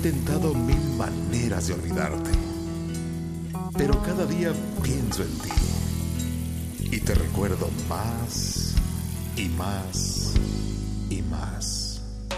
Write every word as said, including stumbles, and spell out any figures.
intentado mil maneras de olvidarte, pero cada día pienso en ti y te recuerdo más y más y más.